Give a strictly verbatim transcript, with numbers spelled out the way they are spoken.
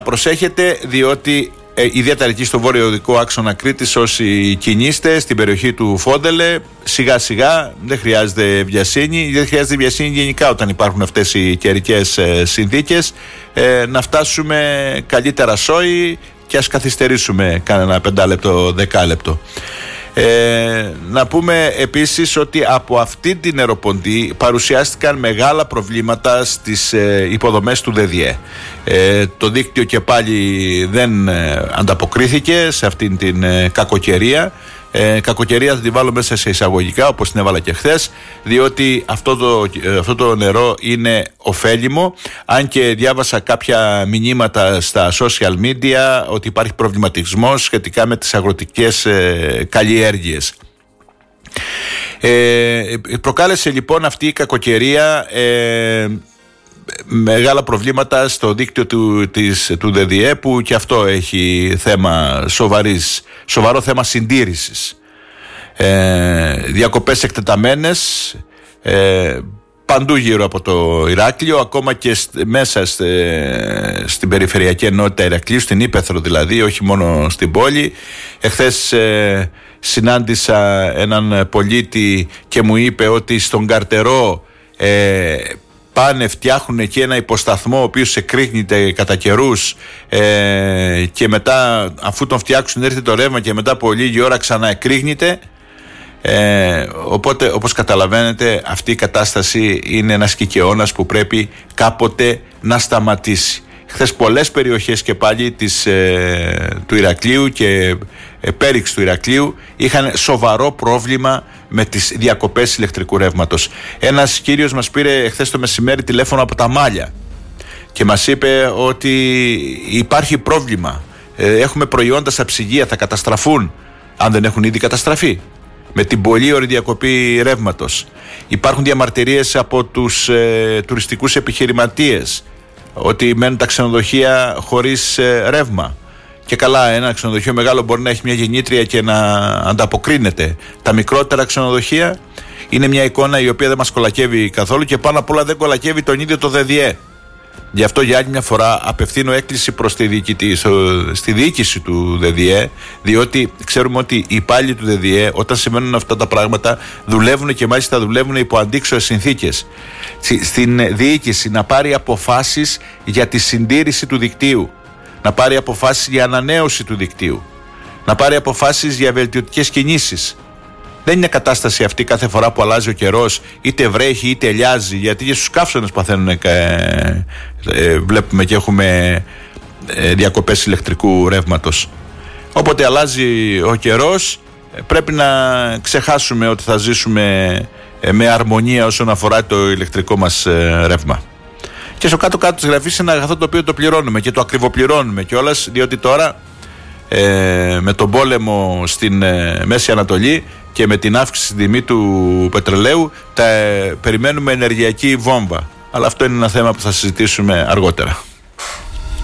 προσέχετε, διότι ε, ιδιαίτερα εκεί στο βορειοδικό άξονα Κρήτης, όσοι κινείστε στην περιοχή του Φόντελε, σιγά σιγά, δεν χρειάζεται βιασύνη, δεν χρειάζεται βιασύνη γενικά όταν υπάρχουν αυτές οι καιρικές ε, συνθήκες, ε, να φτάσουμε καλύτερα σόι και ας καθυστερήσουμε κανένα πεντάλεπτο, δεκάλεπτο. Ε, να πούμε επίσης ότι από αυτή την νεροποντή παρουσιάστηκαν μεγάλα προβλήματα στις ε, υποδομές του ΔΔΕ. Ε, το δίκτυο και πάλι δεν ε, ανταποκρίθηκε σε αυτήν την ε, κακοκαιρία. Ε, κακοκαιρία θα τη βάλω μέσα σε εισαγωγικά, όπως την έβαλα και χθες, διότι αυτό το, αυτό το νερό είναι ωφέλιμο, αν και διάβασα κάποια μηνύματα στα social media ότι υπάρχει προβληματισμός σχετικά με τις αγροτικές ε, καλλιέργειες. Ε, προκάλεσε λοιπόν αυτή η κακοκαιρία ε, μεγάλα προβλήματα στο δίκτυο του, της, του ΔΔΕ, που και αυτό έχει θέμα σοβαρής, σοβαρό θέμα συντήρησης. Ε, διακοπές εκτεταμένες ε, παντού γύρω από το Ηράκλειο, ακόμα και σ, μέσα σ, ε, στην περιφερειακή ενότητα Ηρακλείου, στην Ύπαιθρο δηλαδή, όχι μόνο στην πόλη. Εχθές ε, συνάντησα έναν πολίτη και μου είπε ότι στον Καρτερό ε, πάνε, φτιάχνουν εκεί ένα υποσταθμό ο οποίος εκρήγνεται κατά καιρούς ε, και μετά, αφού τον φτιάξουν, έρθει το ρεύμα και μετά από λίγη ώρα ξανά εκρήγνεται. Ε, οπότε, όπως καταλαβαίνετε, αυτή η κατάσταση είναι ένας κικαιώνας που πρέπει κάποτε να σταματήσει. Χθες πολλές περιοχές και πάλι της, ε, του Ηρακλείου και ε, πέριξ του Ηρακλείου είχαν σοβαρό πρόβλημα με τις διακοπές ηλεκτρικού ρεύματος. Ένας κύριος μας πήρε χθες το μεσημέρι τηλέφωνο από τα Μάλια και μας είπε ότι υπάρχει πρόβλημα. Ε, έχουμε προϊόντα στα ψυγεία, θα καταστραφούν, αν δεν έχουν ήδη καταστραφεί, με την πολύ ωρη διακοπή ρεύματος. Υπάρχουν διαμαρτυρίες από τους ε, τουριστικούς επιχειρηματίες ότι μένουν τα ξενοδοχεία χωρίς ε, ρεύμα. Και καλά, ένα ξενοδοχείο μεγάλο μπορεί να έχει μια γεννήτρια και να ανταποκρίνεται. Τα μικρότερα ξενοδοχεία είναι μια εικόνα η οποία δεν μας κολακεύει καθόλου και πάνω απ' όλα δεν κολακεύει τον ίδιο το ΔΔΕ. Γι' αυτό για άλλη μια φορά απευθύνω έκκληση προς τη διοικητή, στη διοίκηση του ΔΔΕ, διότι ξέρουμε ότι οι υπάλληλοι του ΔΔΕ, όταν συμβαίνουν αυτά τα πράγματα, δουλεύουν και μάλιστα δουλεύουν υπό αντίξωες συνθήκες. Στην διοίκηση να πάρει αποφάσεις για τη συντήρηση του δικτύου, να πάρει αποφάσεις για ανανέωση του δικτύου, να πάρει αποφάσεις για βελτιωτικές κινήσεις. Δεν είναι κατάσταση αυτή κάθε φορά που αλλάζει ο καιρός, είτε βρέχει είτε ελιάζει, γιατί και στους καύσονες παθαίνουν ε, ε, βλέπουμε και έχουμε ε, διακοπές ηλεκτρικού ρεύματος. Όποτε αλλάζει ο καιρός, πρέπει να ξεχάσουμε ότι θα ζήσουμε ε, με αρμονία όσον αφορά το ηλεκτρικό μας ε, ρεύμα. Και στο κάτω-κάτω της γραφής είναι ένα αγαθό το οποίο το πληρώνουμε και το ακριβοπληρώνουμε κιόλας, διότι τώρα ε, με τον πόλεμο στην ε, Μέση Ανατολή και με την αύξηση στην τιμή του πετρελαίου τα, ε, περιμένουμε ενεργειακή βόμβα. Αλλά αυτό είναι ένα θέμα που θα συζητήσουμε αργότερα.